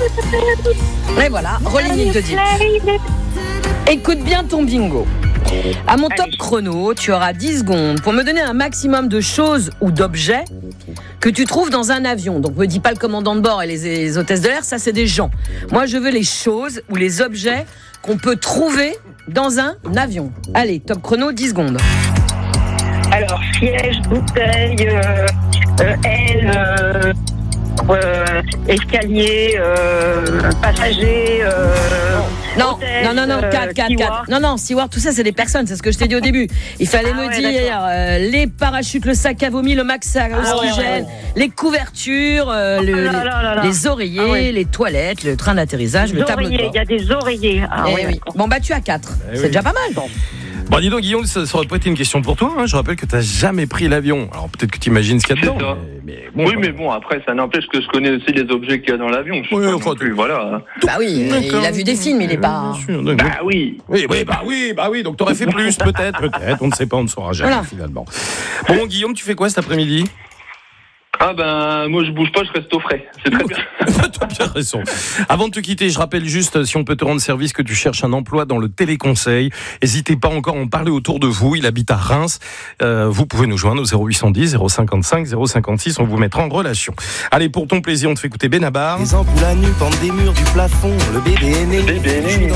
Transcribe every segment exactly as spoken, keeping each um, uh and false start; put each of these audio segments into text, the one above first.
Et voilà, Rolling de Deep. Écoute bien ton bingo. À mon top chrono, tu auras dix secondes pour me donner un maximum de choses ou d'objets que tu trouves dans un avion. Donc, me dis pas le commandant de bord et les, les hôtesses de l'air, ça c'est des gens. Moi, je veux les choses ou les objets qu'on peut trouver dans un avion. Allez, top chrono, dix secondes. Alors, siège, bouteille, euh, euh, aile, euh, euh, escalier, euh, passager, euh, Non, hôtesse, non, non, non, quatre, quatre, quatre. Non, non, Steward, tout ça, c'est des personnes, c'est ce que je t'ai dit au début. Il fallait ah me ouais, dire euh, les parachutes, le sac à vomi, le max à oxygène, ah ouais, ouais. les couvertures, euh, le, oh là là là là. les oreillers, ah ouais. les toilettes, le train d'atterrissage, les le tableau de bord. Il y a des oreillers. Ah eh ouais, oui. Bon, bah, tu as quatre. Eh c'est oui. déjà pas mal. Bon. Bon, dis donc, Guillaume, ça, ça aurait pas été une question pour toi. Hein. Je rappelle que tu n'as jamais pris l'avion. Alors, peut-être que tu imagines ce qu'il y a dedans. Mais, mais bon, oui, mais bon, après, ça n'empêche que je connais aussi les objets qu'il y a dans l'avion. Je oui, sais enfin, pas plus, voilà. Bah oui, il a vu des films, il est pas. Sûr, bah oui. Oui, oui, bah oui, bah oui. Donc, tu aurais fait plus, peut-être, peut-être. On ne sait pas, on ne saura jamais, voilà. finalement. Bon, Guillaume, tu fais quoi cet après-midi ? Ah ben, moi je bouge pas, je reste au frais. C'est très bien. T'as bien raison. Avant de te quitter, je rappelle juste, si on peut te rendre service, que tu cherches un emploi dans le téléconseil. N'hésitez pas encore à en parler autour de vous. Il habite à Reims. Euh, vous pouvez nous joindre au zéro huit cent dix, zéro cinquante-cinq, zéro cinquante-six. On vous mettra en relation. Allez, pour ton plaisir, on te fait écouter Benabar. Les ampoules à nu pendent des murs du plafond. Le bébé est né. Le bébé est né.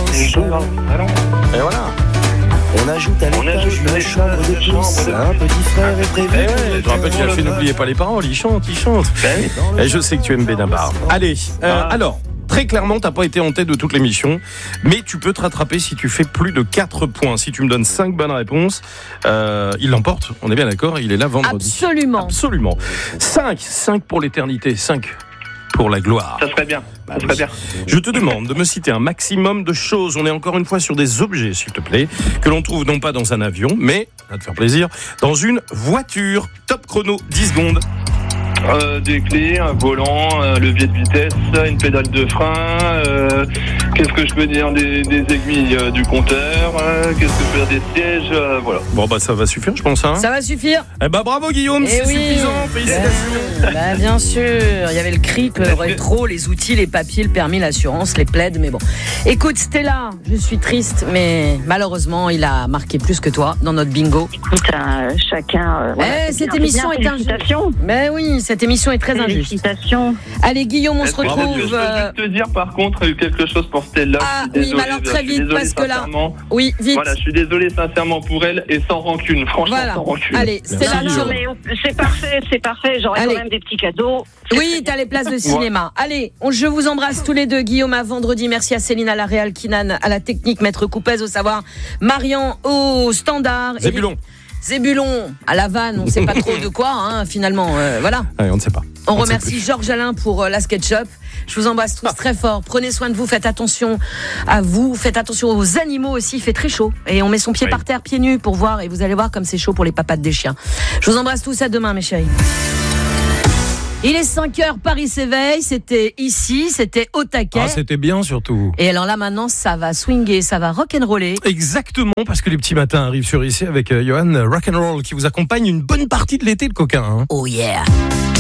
Et voilà. On ajoute à l'étage une chambre de plus, un petit frère est prévu. Eh ouais, je te rappelle qu'il a fait n'oubliez pas les paroles, il chante, il chante. Et je sais que tu aimes Benabar. Allez, euh, alors, très clairement, t'as pas été en tête de toute l'émission, mais tu peux te rattraper si tu fais plus de quatre points. Si tu me donnes cinq bonnes réponses, euh, il l'emporte, on est bien d'accord, il est là vendredi. Absolument. Absolument. cinq, cinq pour l'éternité, cinq pour la gloire. Ça serait bien. Ça serait bien. Je te demande de me citer un maximum de choses. On est encore une fois sur des objets, s'il te plaît, que l'on trouve non pas dans un avion, mais, à te faire plaisir, dans une voiture. Top chrono, dix secondes. Euh, des clés, un volant, un levier de vitesse, une pédale de frein, euh, qu'est-ce que je peux dire, des, des aiguilles euh, du compteur, euh, qu'est-ce que je peux dire, des sièges, euh, voilà. Bon bah ça va suffire, je pense. Hein. Ça va suffire. Eh bah bravo Guillaume, Et c'est oui. suffisant. Félicitations. Bah bien sûr, il y avait le cric, le rétro, les outils, les papiers, le permis, l'assurance, les plaides, mais bon. Écoute Stella, je suis triste, mais malheureusement il a marqué plus que toi dans notre bingo. Écoute, euh, chacun. Euh, voilà, eh, cette émission est injuste. Mais oui, cette émission est très injuste. Félicitations. Allez Guillaume, on se retrouve. retrouve. Je peux juste te dire par contre quelque chose pour Stella. Ah désolé, oui, mais alors très vite parce que là. Oui, vite. Voilà, je suis désolé sincèrement pour elle et sans rancune, franchement voilà. sans rancune. Allez, Stella, non, non, mais c'est parfait, c'est parfait. J'aurai Allez. quand même des petits cadeaux. Oui, t'as les places de cinéma. Ouais. Allez, on, je vous embrasse tous les deux. Guillaume à vendredi. Merci à Céline à la Réal, Kinan à la technique, Maître Coupez au savoir, Marian au standard. Zébulon. Et... Zébulon à la vanne, on ne sait pas trop de quoi, hein, finalement. Euh, voilà. Allez, on ne sait pas. On, on remercie Georges Alain pour euh, la SketchUp. Je vous embrasse tous ah. très fort. Prenez soin de vous, faites attention à vous, faites attention aux animaux aussi. Il fait très chaud et on met son pied oui. par terre, pieds nus pour voir. Et vous allez voir comme c'est chaud pour les papates des chiens. Je vous embrasse tous, à demain, mes chéris. Il est cinq heures, Paris s'éveille, c'était ici, c'était au taquet. Ah, c'était bien surtout. Et alors là maintenant, ça va swinguer, ça va rock'n'roller. Exactement, parce que les petits matins arrivent sur ici avec euh, Johan Rock'n'Roll qui vous accompagne une bonne partie de l'été, le coquin. Hein. Oh yeah.